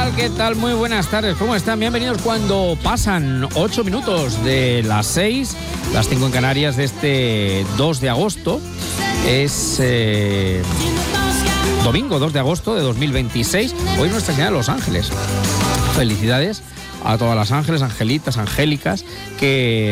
tal? ¿Qué tal? Muy buenas tardes. ¿Cómo están? Bienvenidos cuando pasan 8 minutos de las 6, las 5 en Canarias de este 2 de agosto. Es domingo 2 de agosto de 2026. Hoy Nuestra Señora de los Ángeles. Felicidades a todas las ángeles, angelitas, angélicas que